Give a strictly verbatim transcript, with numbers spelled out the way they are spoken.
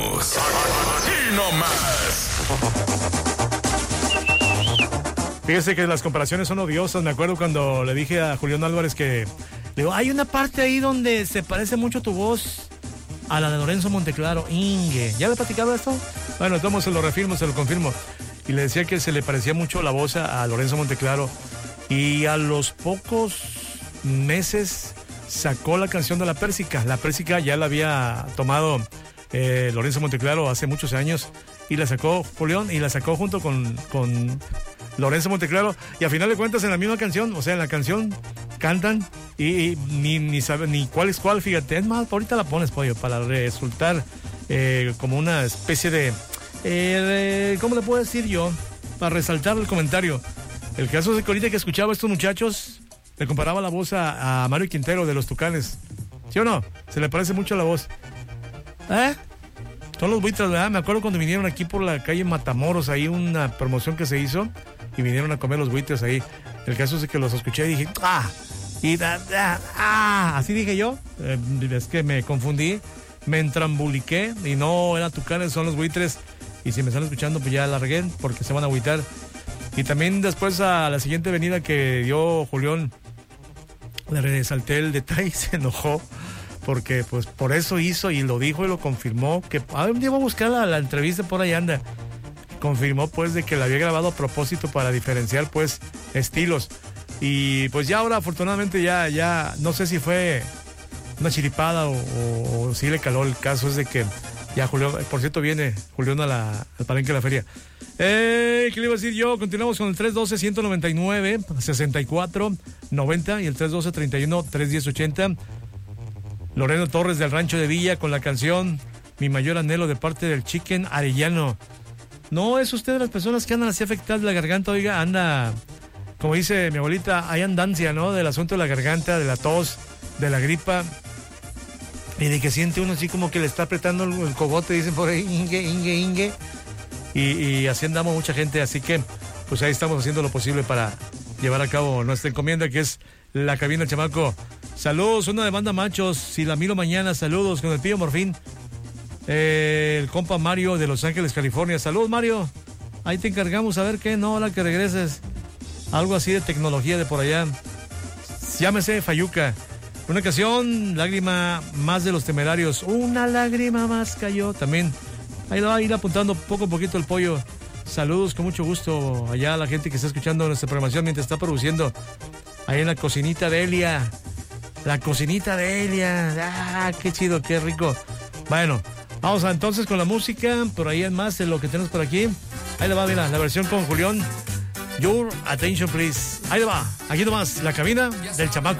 regresamos. Aquí nomás. Fíjese que las comparaciones son odiosas. Me acuerdo cuando le dije a Julián Álvarez que... Le digo, hay una parte ahí donde se parece mucho tu voz a la de Lorenzo Monteclaro. Inge. ¿Ya le he platicado esto? Bueno, entonces se lo refirmo, se lo confirmo. Y le decía que se le parecía mucho la voz a, a Lorenzo Monteclaro. Y a los pocos meses sacó la canción de La Pérsica. La Pérsica ya la había tomado eh, Lorenzo Monteclaro hace muchos años. Y la sacó Julián y la sacó junto con, con Lorenzo Monteclaro. Y a final de cuentas en la misma canción, o sea, en la canción cantan y, y ni, ni saben ni cuál es cuál, fíjate. Es más, ahorita la pones, pollo, para resultar eh, como una especie de, eh, de... ¿Cómo le puedo decir yo? Para resaltar el comentario. El caso es que ahorita que escuchaba a estos muchachos, le comparaba la voz a, a Mario Quintero de los Tucanes. ¿Sí o no? Se le parece mucho la voz. ¿Eh? Son los buitres, ¿verdad? Me acuerdo cuando vinieron aquí por la calle Matamoros, ahí una promoción que se hizo, y vinieron a comer los buitres ahí. El caso es que los escuché y dije, ¡ah! Y da, da, ¡ah! Así dije yo. Eh, es que me confundí, me entrambuliqué, y no eran Tucanes, son los buitres. Y si me están escuchando, pues ya largué, porque se van a agüitar. Y también después a la siguiente venida que dio Julián, le resalté el detalle y se enojó. Porque pues por eso hizo y lo dijo y lo confirmó, que a ver, voy a buscar la, la entrevista, por ahí anda. Confirmó pues de que la había grabado a propósito para diferenciar pues estilos. Y pues ya ahora afortunadamente ya, ya no sé si fue una chiripada o, o, o si le caló. El caso es de que ya Julián, por cierto viene Julián a la, al palenque de la feria. Eh, ¿Qué le iba a decir yo? Continuamos con el tres uno dos, uno nueve nueve, sesenta y cuatro noventa y el tres uno dos, treinta y uno, trescientos diez, ochenta. Loreno Torres del Rancho de Villa con la canción Mi Mayor Anhelo de parte del Chicken Arellano. No es usted de las personas que andan así afectadas de la garganta, oiga, anda, como dice mi abuelita, hay andancia, ¿no? Del asunto de la garganta, de la tos, de la gripa, y de que siente uno así como que le está apretando el, el cogote, dicen por ahí, inge, inge, inge, y, y así andamos mucha gente, así que pues ahí estamos haciendo lo posible para llevar a cabo nuestra encomienda, que es la cabina del chamaco. Saludos, una de banda machos, si la miro mañana, saludos con el Pillo Morfín. Eh, el compa Mario de Los Ángeles, California. Saludos, Mario. Ahí te encargamos a ver qué, no, ahora que regreses. Algo así de tecnología de por allá. Llámese Fayuca. Una ocasión, lágrima más de los Temerarios. Una lágrima más cayó. También, ahí va a ir apuntando poco a poquito el pollo. Saludos con mucho gusto allá a la gente que está escuchando nuestra programación mientras está produciendo. Ahí en la cocinita de Elia. La cocinita de Elia. Ah, qué chido, qué rico. Bueno, vamos a, entonces con la música. Por ahí es más de lo que tenemos por aquí. Ahí le va, mira, la versión con Julián. Your attention, please. Ahí le va. Aquí nomás, la cabina del chamaco.